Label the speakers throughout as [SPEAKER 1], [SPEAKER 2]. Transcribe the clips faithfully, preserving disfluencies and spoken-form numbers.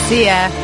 [SPEAKER 1] Sì, eh.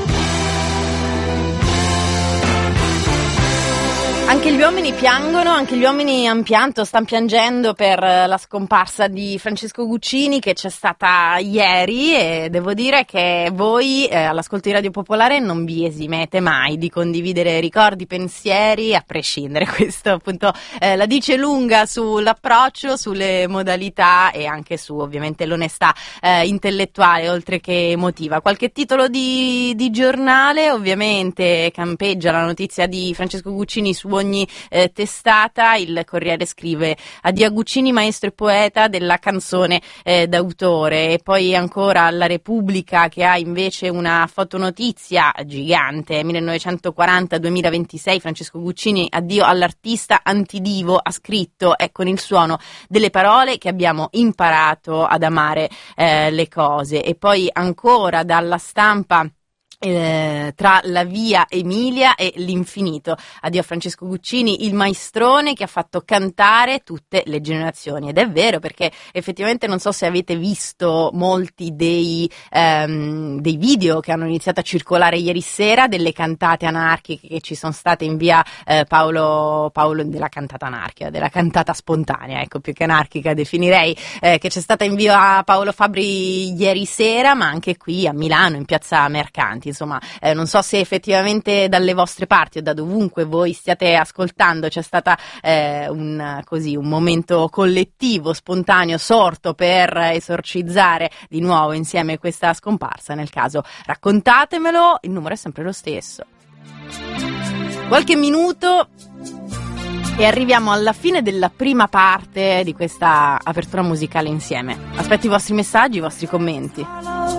[SPEAKER 1] Anche gli uomini piangono, anche gli uomini han pianto, stanno piangendo per la scomparsa di Francesco Guccini che c'è stata ieri, e devo dire che voi eh, all'ascolto di Radio Popolare non vi esimete mai di condividere ricordi, pensieri, a prescindere. Questo appunto eh, la dice lunga sull'approccio, sulle modalità e anche su ovviamente l'onestà eh, intellettuale oltre che emotiva. Qualche titolo di, di giornale ovviamente campeggia la notizia di Francesco Guccini su ogni eh, testata. Il Corriere scrive: addio a Guccini, maestro e poeta della canzone eh, d'autore. E poi ancora La Repubblica, che ha invece una fotonotizia gigante: millenovecentoquaranta duemilaventisei, Francesco Guccini, addio all'artista antidivo, ha scritto, è con il suono delle parole che abbiamo imparato ad amare eh, le cose. E poi ancora dalla Stampa, Eh, tra la via Emilia e l'infinito, addio a Francesco Guccini, il maestrone che ha fatto cantare tutte le generazioni. Ed è vero, perché effettivamente non so se avete visto molti dei, ehm, dei video che hanno iniziato a circolare ieri sera delle cantate anarchiche che ci sono state in via eh, Paolo, Paolo della cantata anarchica, della cantata spontanea, ecco, più che anarchica definirei, eh, che c'è stata in via Paolo Fabbri ieri sera, ma anche qui a Milano in piazza Mercanti. Insomma, eh, non so se effettivamente dalle vostre parti o da dovunque voi stiate ascoltando c'è stata eh, un, così, un momento collettivo, spontaneo, sorto per esorcizzare di nuovo insieme questa scomparsa. Nel caso raccontatemelo, il numero è sempre lo stesso. Qualche minuto e arriviamo alla fine della prima parte di questa apertura musicale insieme. Aspetto i vostri messaggi, i vostri commenti.